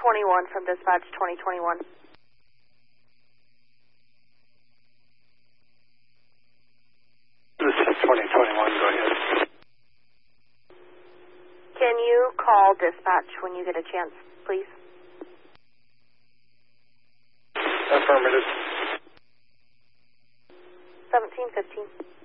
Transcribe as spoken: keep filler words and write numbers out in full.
twenty-one from dispatch twenty twenty-one. This is twenty twenty-one, go ahead. Can you call dispatch when you get a chance, please? Affirmative. seventeen fifteen.